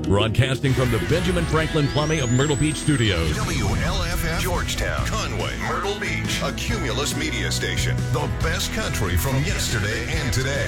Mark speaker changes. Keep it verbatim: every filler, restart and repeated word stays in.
Speaker 1: Broadcasting from the Benjamin Franklin Plumbing of Myrtle Beach Studios.
Speaker 2: W L F F, Georgetown, Conway, Myrtle Beach. A Cumulus media station. The best country from yesterday and today.